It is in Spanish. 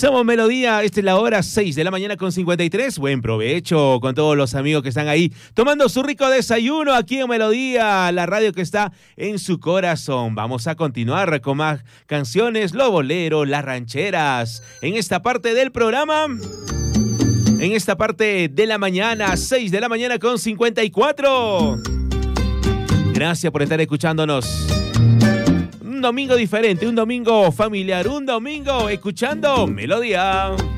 Somos Melodía, esta es la hora 6 de la mañana con 53. Buen provecho con todos los amigos que están ahí tomando su rico desayuno aquí en Melodía, la radio que está en su corazón. Vamos a continuar con más canciones, lo bolero, las rancheras. En esta parte del programa, en esta parte de la mañana, 6 de la mañana con 54. Gracias por estar escuchándonos. Un domingo diferente, un domingo familiar, un domingo escuchando Melodía.